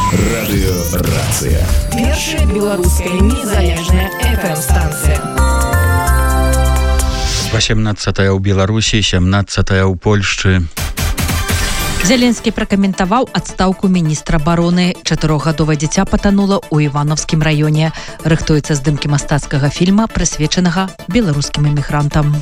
Радыёрацыя. Першая беларуская незалежная FM-станцыя. 18 ў Беларусі, 17 ў Польшчы. Зеленскі пракаментаваў адстаўку міністра абароны. 4гадовае дзіця патанула ў Івановскім раёне. Рыхтуецца здымкі мастацкага фільма, прысвечанага беларускім эмігрантам.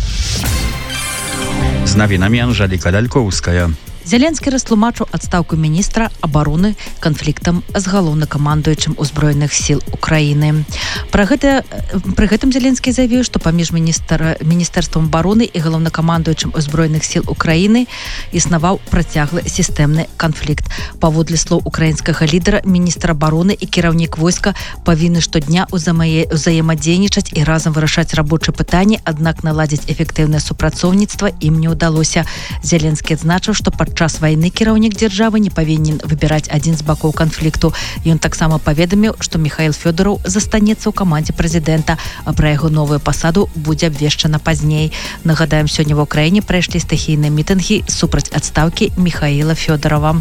З навінамі Анжэліка Лялькоўская. Зеленскі растлумачыў адстаўку міністра абароны канфліктам з галоўнакамандуючым узброеных сіл Украіны. Пры гэтым Зеленскі заявіў, што паміж міністэрствам абароны і галоўнакамандуючым узброеных сіл Украіны існаваў працяглы сістэмны канфлікт. Паводле слоў украінскага лідара, міністр абароны і кіраўнік войска павінны штодня ўзаемадзейнічаць і разам вырашаць рабочыя пытанні, аднак наладзіць эфектыўнае супрацоўніцтва ім не ўдалося. Зеленскі адзначыў, што падчас вайны кіраўнік дзяржавы не павінен выбіраць адзін з бакоў канфлікту. Ён таксама паведаміў, што Міхаіл Фёдораў застанецца ў камандзе прэзідэнта, а пра яго новую пасаду будзе абвешчана пазней. Нагадаем, сёння ва ўкраіне прайшлі стыхійныя мітынгі супраць адстаўкі Міхаіла Фёдорава.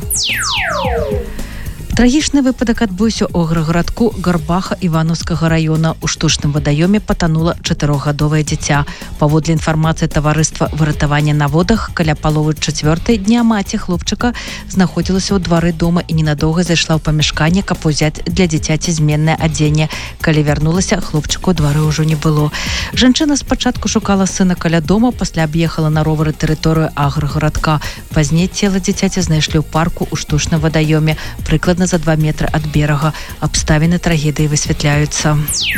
Трагічны выпадак адбыўся ў аграгарадку Гарбаха Івановскага раёна. У штучным вадаёме патанула 4гадовае дзіця. Паводле інфармацыі таварыства выратавання на водах, каля паловы 4 дня маці хлопчыка знаходзілася ў двары дома і ненадоўга зайшла ў памяшканне, каб узяць для дзіцяці зменнае адзенне. Калі вярнулася, хлопчыку ў двары ўжо не было. Жанчына спачатку шукала сына каля дома, пасля аб'ехала на ровары тэрыторыю аграгарадка. Пазней цела дзіцяці знайшлі ў парку ў штучным вадаёме, прыкладна за 2 метры ад берага. Абставіны трагедыі высвятляюцца.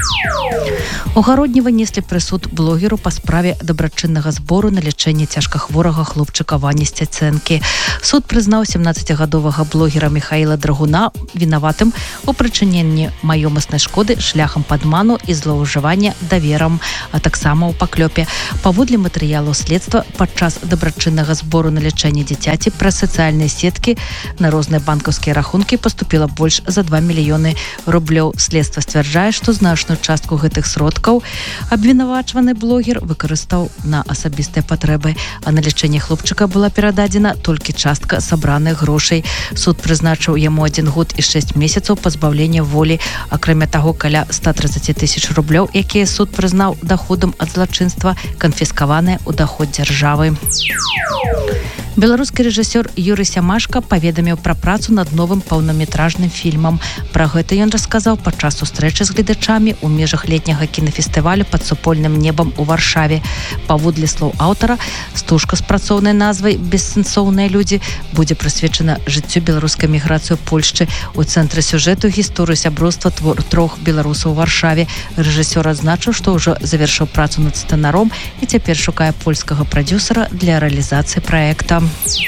У Гародні вынеслі прысуд блогеру па справе дабрачыннага збору на лячэнне цяжкахворага хлопчыка Вані Сцяцэнкі. Суд прызнаў 17гадовага блогера Міхаіла Драгуна вінаватым у прычыненні маёмаснай шкоды шляхам падману і злоўжывання даверам, а таксама ў паклёпе. Паводле матэрыялаў следства, падчас дабрачыннага збору на лячэнне дзіцяці праз сацыяльныя сеткі на розныя банкаўскія рахункі поступила больш за 2 мільёны рублёў. Следства сцвярджае, што значную частку гэтых сродкаў абвінавачваны блогер выкарыстаў на асабістыя патрэбы, а на лячэнне хлопчыка была перададзена толькі частка сабраных грошай. Суд прызначыў яму 1 год і 6 месяцаў пазбаўлення волі. Акрамя таго, каля 130 000 рублёў, якія суд прызнаў доходам ад злачынства, канфіскаваныя ў доход дзяржавы. Беларускі рэжысёр Юрый Сямашка паведаміў пра працу над новым паўнаметражным фільмам. Пра гэта ён расказаў падчас сустрэчы з гледачамі ў межах летняга кінафестывалю пад супольным небам у Варшаве. Паводле слоў аўтара, стужка з працоўнай назвай «Бессэнсоўныя людзі» будзе прысвечана жыццю беларускай міграцыі ў Польшчы. У цэнтры сюжэту гісторыю сяброўства трох беларусаў у Варшаве. Рэжысёр адзначыў, што ўжо завяршыў працу над сцэнаром і цяпер шукае польскага прадзюсара для рэалізацыі праекта.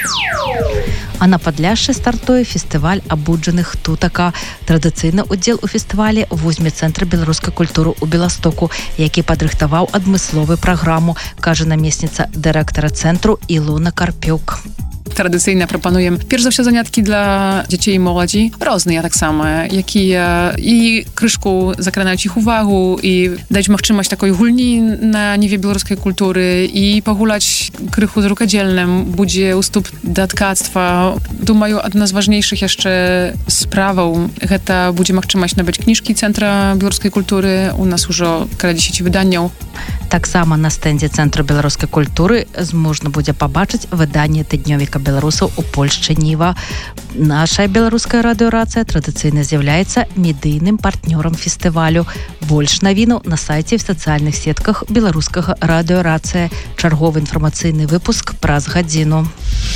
А на Падляшшы стартуе фестываль абуджаных тутака. Традыцыйна ўдзел у фестывалі возьме Цэнтр беларускай культуры ў Беластоку, які падрыхтаваў адмысловую праграму, кажа намесніца дырэктара цэнтру Ілона Карпюк. Tradycyjne proponuję pierwsze za wszystko zaniatki dla dzieci i młodzi. Różne, ja tak samo, jakie i kryszku zakranają ich uwagę i dać możliwość takiej hulni na niwie białoruskiej kultury i pogulać krychu z rukodzielnym, będzie ustup do tkactwa. Думаю, одна z ważniejszych jeszcze sprawą, to będzie możliwość nabyć książki Centra Białoruskiej Kultury. U nas już około 10 wydaniów. Так само на стендзе Цэнтру беларускай культуры можна будзе пабачыць выданне тыднёвіка беларусаў у Польшчы Ніва. Наша беларуская радыёрацыя традыцыйна з'яўляецца медыйным партнёрам фестывалю. Больш навінаў на сайце і в сацыяльных сетках беларускага радыёрацыя. Чарговы інфармацыйны выпуск праз гадзіну.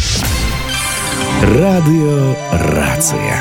Радыёрацыя.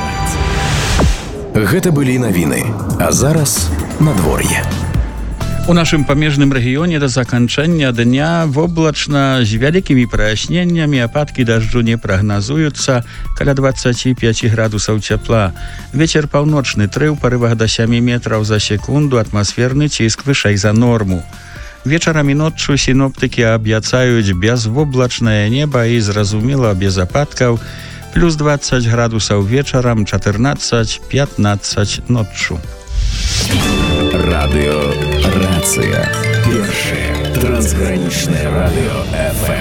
Гэта былі навіны, а зараз надвор'е. У нашым памежным рэгіёне да заканчэння дня воблачна з вялікімі праясненнямі, ападкі дажджу не прагназуюцца, каля 25 градусаў цяпла. Вецер паўночны 3 ў парывах да 7 метраў за секунду, атмасферны ціск вышэй за норму. Вечарам і ноччу сіноптыкі абяцаюць безвоблачнае неба і, зразумела, без ападкаў, плюс 20 градусаў вечарам, 14-15 ноччу. Радыёрацыя. Першае трансгранічнае радыё FM.